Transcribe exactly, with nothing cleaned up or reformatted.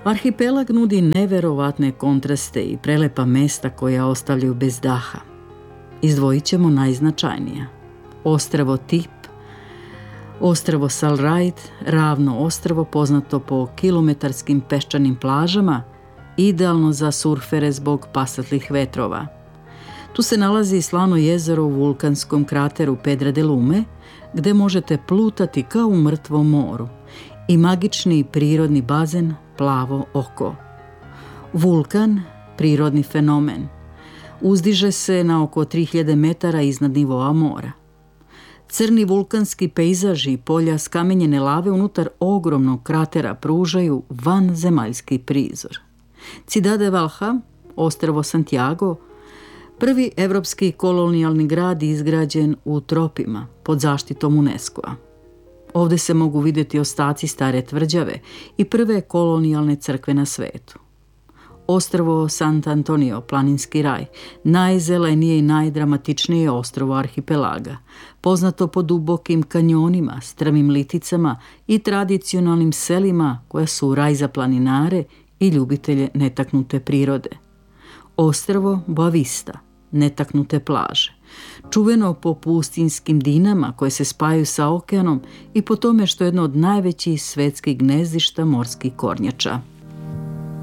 Arhipelag nudi neverovatne kontraste i prelepa mesta koja ostavljaju bez daha. Izdvojit ćemo najznačajnija. Ostrvo Tip, ostrvo Salraid, ravno ostrvo poznato po kilometarskim peščanim plažama, idealno za surfere zbog pasatlih vetrova. Tu se nalazi slano jezero u vulkanskom krateru Pedra de Lume, gde možete plutati kao u mrtvom moru, i magični prirodni bazen Plavo oko. Vulkan, prirodni fenomen, uzdiže se na oko tri hiljade metara iznad nivoa mora. Crni vulkanski pejzaži i polja skamenjene lave unutar ogromnog kratera pružaju vanzemaljski prizor. Cidade Valha, ostrvo Santiago, prvi evropski kolonijalni grad izgrađen u tropima pod zaštitom UNESCO-a. Ovde se mogu vidjeti ostaci stare tvrđave i prve kolonijalne crkve na svetu. Ostrvo Sant Antonio, planinski raj, najzelenije i najdramatičnije ostrvo arhipelaga, poznato po dubokim kanjonima, strmim liticama i tradicionalnim selima koja su raj za planinare i ljubitelje netaknute prirode. Ostrvo Boa Vista, netaknute plaže, čuveno po pustinskim dinama koje se spajaju sa okeanom i po tome što je jedno od najvećih svetskih gnezdišta morskih kornjača.